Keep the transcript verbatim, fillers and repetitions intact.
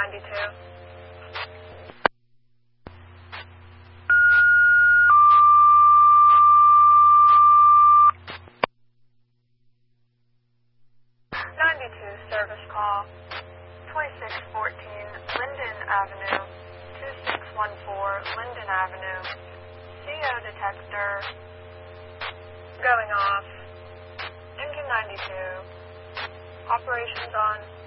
ninety-two. ninety-two service call. twenty-six fourteen Linden Avenue. two six one four Linden Avenue. C O detector. Going off. Engine ninety-two. Operations on.